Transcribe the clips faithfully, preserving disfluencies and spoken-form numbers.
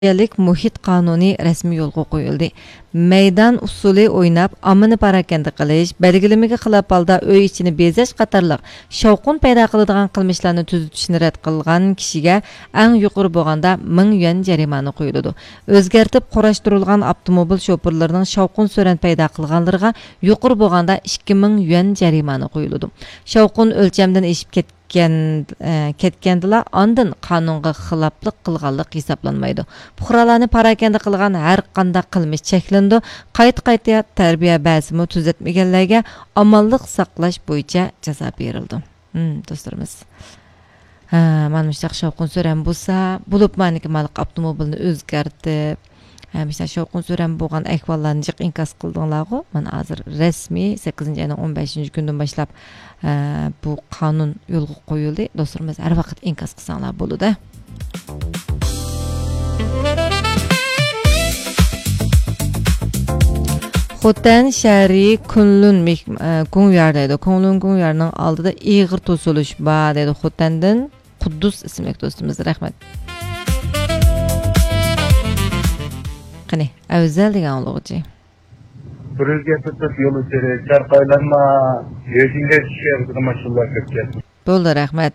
Yillik muhit qonuni rasmiy yo'lga qo'yildi. Maydon usuli o'ynab, omini parakanda qilish, belgilamaga xilof holda uy ichini bezash qatorliq shovqin paydo qiladigan qilmishlarni tuzitishni rad qilgan kishiga eng yuqori bo'lganda ming yuan jarimani qo'yiladi. O'zgartib qurashtirilgan avtomobil shoferlarining shovqin so'ran paydo qilganlarga yuqori bo'lganda ikki ming yuan jarimani qo'yiladi. Shovqin o'lchamdan eshib ketgan ketgandilar ondan qonunga xiloflik qilganlik hisoblanmaydi. Fuqarolarni parakanda qilgan har qanday qilmish cheklandi. Qayta-qayta tarbiya ba'zimi tuzatmaganlarga amonlik saqlash bo'yicha jazo berildi. Hmm, do'stlarimiz. Ha, mana shu shovqin so'ran bo'lsa, bo'lib maniki malik avtomobilni o'zgartib Hamisha shovqin so'ran bo'lgan ahvollarni jiq inkos qildinglar-ku. Men hozir rasmiy sakkizinchi oyning o'n beshinchi kundan boshlab bu qonun yo'lga qo'yildi. Do'stlarimiz har vaqt inkos qilsanglar bo'ladi. Xotan shahri Kunlun Kungyar deydi. Kunlun Kungyarning oldida ig'ir to'silish bor deydi. Xotandan Quddus ismli do'stimiz, rahmat. Qani, afzal degan ulug'chi. Burga tutib yo'l o'tadi, charqaylanma, yoshinga tushayotgan mashinalar ko'p keldi. Bo'ldi, rahmat.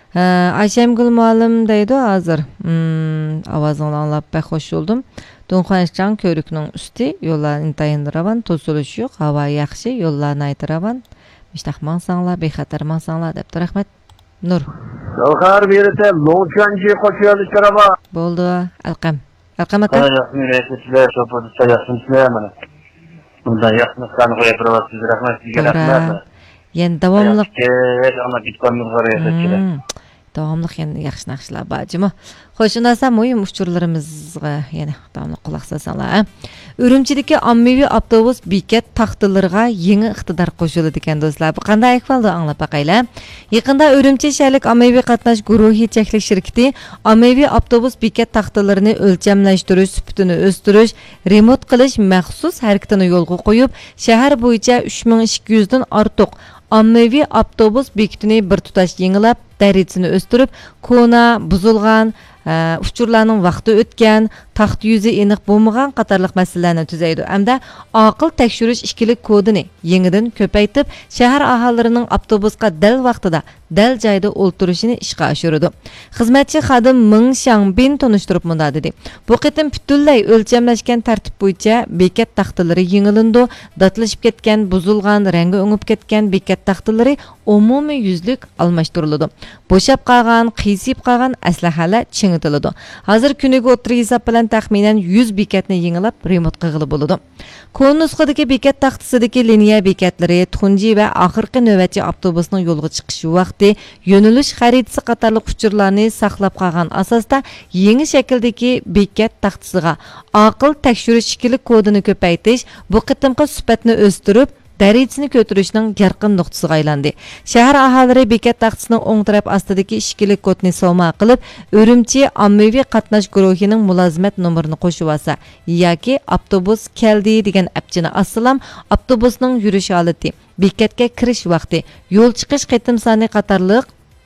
Ayşemgül muallim deydi hozir. Hmm, ovozingni anglab bak xo'sh bo'ldim. Do'nxonchang ko'rikning usti yo'llarni intayindiraman, to'silish yo'q, havo yaxshi, yo'llarni aytiraman. Mishtahman sanglar, bexatar mansanglar debdi, rahmat. Nur. Xar berite Longchanji qo'shildi charaba. Bo'ldi, alqam. Alqam aka. Yaxshi, rahmatlar, sho'padi sayasizlar mana. Bundan yaxshiliklarni qo'yib turasiz, rahmat sizga rahmat. Yen davomli ama bitganini qarayapsizlar. Davomli endi yaxshi naqshlar bajimi. Xo'sh, undan muhim uchurlarimizga yana davomli quloq solsanglar. Urumchidagi ommaviy avtobus bekat taxtalariga yangi iqtidor qo'shildi ekan do'stlar. Bu qanday ahvolda anglab baqaylar. Yaqinda Urumchi shahar ommaviy qatnash guruhi cheklik shirkati ommaviy avtobus bekat taxtalarini o'lchamlashtirish, sifatini o'stirish, remont qilish maxsus harakatini yo'lga qo'yib, shahar bo'yicha uch ming ikki yuz dan ortiq ommaviy avtobus bekitini bir tutash yengilab, darajasini o'stirib, kona, buzilgan, uchurlarning vaqti o'tgan, taxt yuzi aniq bo'lmagan qatorliq masalalarni tuzaydi. Hamda aql tekshirish ikkilik kodini yangidan ko'paytib, shahar aholilarining avtobusga dal vaqtida, dal joyda o'ltirishini ishga oshirdi. Xizmatchi xodim Ming Shangbin tanishtirib munda dedi. Bu qitim butunlay o'lchamlashgan tartib bo'yicha bekat taxtalari yengilindi, datlashib ketgan, buzilgan, rangi o'ngib ketgan bekat taxtalari umumiy yuzlik almashtirildi. Bo'shab qolgan, qiysib qolgan aslahalar chinitildi. Hozir kuniga o'ttir hisob bilan taxminan yuz bekatni yengilab remont qilib bo'ladi. Kon nusxadagi bekat taxtasidagi liniya bekatlari, tunji va oxirgi navbatchi avtobusning yo'lga chiqish vaqti, yo'nalish xaritasi qatorliq uchurlarni saqlab qolgan asosda yangi shakldagi bekat taxtasiga aql tekshirish ikkilik kodini ko'paytirish, bu qitimqi sifatni o'stirib darajasini ko'tarishning yarqin nuqtasiga aylandi. Shahar aholilari bekat taxtasining o'ng taraf ostidagi ikkilik kodni sovma qilib, Urumchi ommaviy qatnash guruhining mulozimat nomerini qo'shib olsa yoki avtobus keldi degan apchini assalam, avtobusning yurish holati, bekatga kirish vaqti, yo'l chiqish qitim soni qatorliq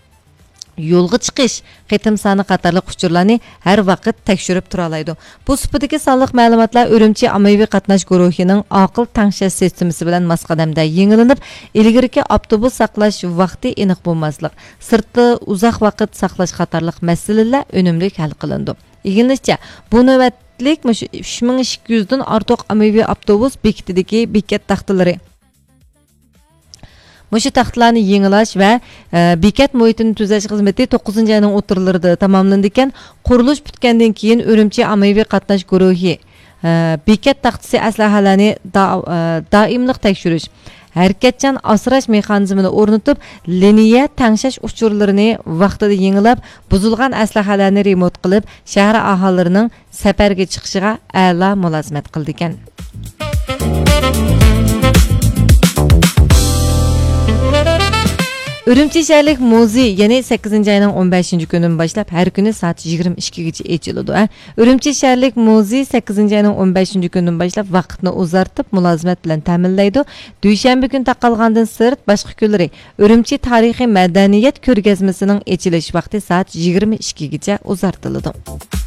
yo'lga chiqish qitim soni qatorliq uchurlarni har vaqt tekshirib tura oladi. Bu sifatdagi sonliq ma'lumotlar Urumchi ommaviy qatnash guruhining aql tangshash sistemasi bilan masqadamda yengilinib, ilgirki avtobus saqlash vaqti aniq bo'lmaslik, sirtda uzoq vaqt saqlash qatorliq masalalar unumli hal qilindi. Iginishcha, bu navbatlik uch ming ikki yuz dan ortiq ommaviy avtobus bekitidagi bekat taxtalari Mushu taxtlarni yengilash va bekat muhitini tuzash xizmati to'qqizinchi oyning o'tirlarida tamomlandi ekan. Qurilish bitgandan keyin Urumchi ommaviy qatnash guruhi bekat taxtasi aslahalarni doimlik tekshirish, harakatchan asrash mexanizmini o'rnatib, liniya tangshash uchurlarini vaqtida yengilab, buzilgan aslahalarni remont qilib, shahar aholilarining safarga chiqishiga a'lo mulozimat qildi ekan. Urumchi shaharlik muzey ya'ni sakkizinchi oyning o'n beshinchi kunidan boshlab har kuni soat yigirma ikkigacha ochiladi. Urumchi shaharlik muzey sakkizinchi oyning o'n beshinchi kunidan boshlab vaqtni uzartib, mulozimat bilan ta'minlaydi. Dushanba kuni taqalgandan sirt boshqa kunlari Urumchi tarixiy madaniyat ko'rgazmasining ochilish vaqti soat yigirma ikkigacha uzartiladi.